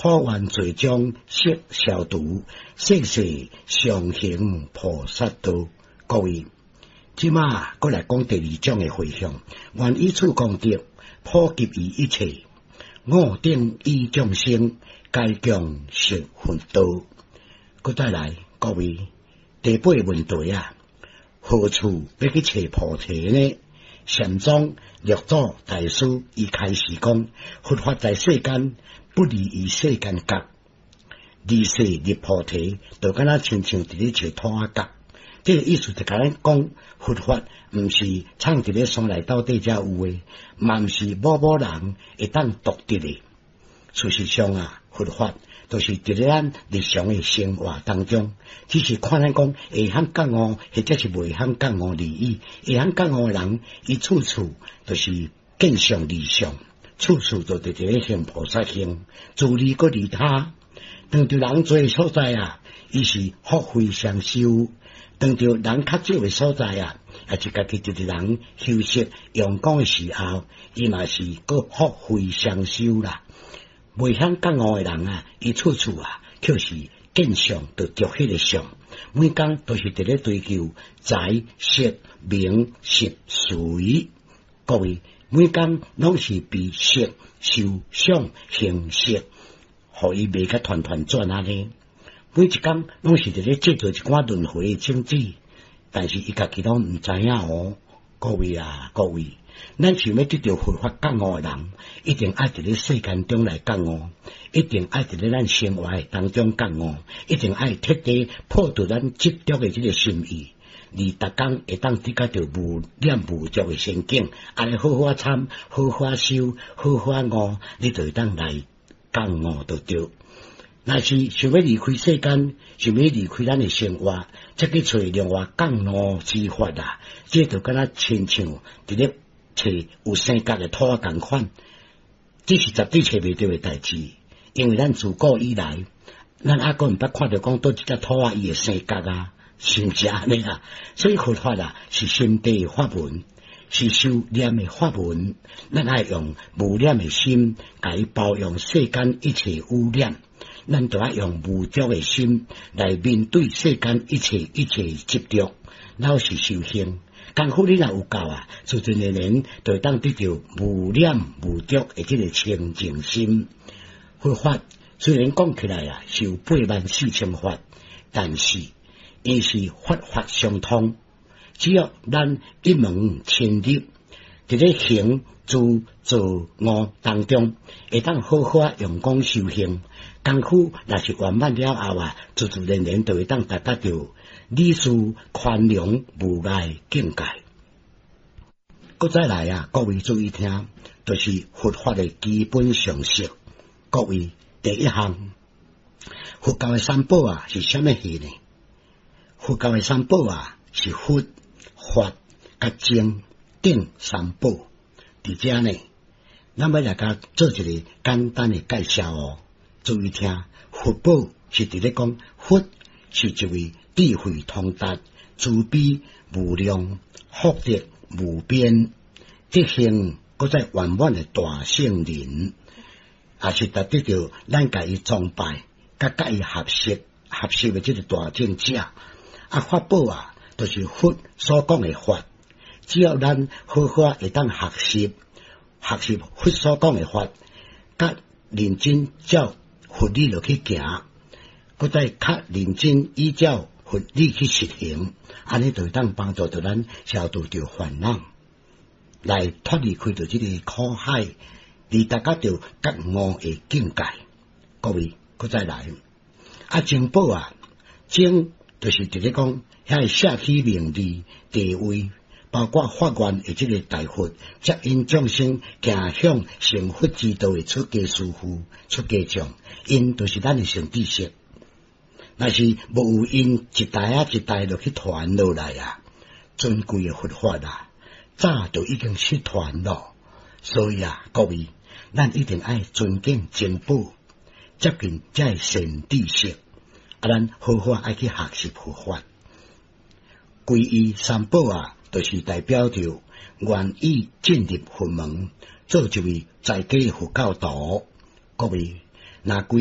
普愿罪将摄消毒，世世常行菩萨道。各位，即马过来讲第二种的回向，愿以此功德普及于一切，我等以众生皆共成佛道。搁再来，各位，第八问题啊，何处要去找菩提呢？禅宗六祖大师伊开始讲，佛法在世间不离于世间觉，离世入菩提，就敢若亲像伫咧找土瓦角。这个意思就甲咱讲，佛法毋是藏伫咧山内到底才有诶，嘛毋是某某人会当独得诶。事实上啊，佛法都是伫咧咱日常诶生活当中，只是看咱讲会晓觉悟，或者是袂晓觉悟而已。会晓觉悟诶人，伊处处都是见相离相，处处都伫咧行菩萨行，自利个利他。当着人多诶所在啊，伊是福慧双修；当着人较少诶所在啊，也是家己一个人休息用功诶时候，伊嘛是个福慧双修啦。袂晓觉悟诶人啊，伊处处啊，却是见相就着迄个相，每工都是伫咧追求财色名食睡。各位，每工拢是被色受想行识，互伊袂甲团团转啊呢。每一工拢是伫咧制造一寡轮回诶种子，但是伊家己拢毋知影哦。各位啊，各位。咱想要得到佛法觉悟的人，一定爱伫咧世间中来觉悟，一定爱伫咧咱生活当中觉悟，一定爱彻底破除咱执着的这个心意，而逐工会当得到着无念无着的仙境，安尼好好参，好好修，好好悟，你就会当来觉悟就对。若是想要离开世间，想要离开咱的生活，则去找另外觉悟之法啦，这就敢若亲像伫咧找有生角的土啊共款，这是绝对找袂到的代志。因为咱自古以来，咱阿哥毋捌看到讲倒一只土啊伊会生角啊，是毋是安尼啊？所以佛法啊是心地的法门，是修念的法门。咱爱用无念的心，甲伊包容世间一切污染。咱就要用无着的心来面对世间一切执着，老是修行。功夫你若有够啊，自自然然就会当得到无念无着的这个清净心。佛法虽然讲起来啊是有84000法，但是伊是法法相通，只要咱一门深入，伫咧行住坐卧当中，会当好好用功修行。功夫若是圆满了后啊，自自然然就会当达到理事宽容无碍境界。搁再来啊，各位注意听，就是佛法的基本常识。各位，第一项，佛教的三宝啊是什么戏呢？佛教的三宝啊是佛、法、甲经、定三宝。伫遮呢，咱要来甲做一个简单的介绍哦。注意听，佛宝是伫咧讲，佛是一位智慧通达、慈悲无量、福德无边、德行搁再圆满的大圣人，也是达得到咱甲伊崇拜、甲伊合适的这个大正者。啊，法宝啊，就是佛所讲的法，只要咱好好会当学习佛所讲的法，甲认真照佛理落去行，搁再较认真依照佛理去实行，安尼就会当帮助到咱消除掉烦恼，来脱离开到这个苦海，而达到着觉悟的境界。各位，搁再来啊，经宝啊，经就是直接讲，遐写起名利地位。包括法愿的这个大佛，接引众生行向成佛之道的出家师父、出家众，因就是咱的上智识。若是无有因一代啊一代落去传落来啊，尊贵的佛法啊，早就已经失传了。所以啊，各位，咱一定爱尊敬经宝，接近才善知识。啊，咱好好爱去学习佛法，皈依三宝啊。就是代表着愿意进入佛门，做一位在家的佛教徒。各位，那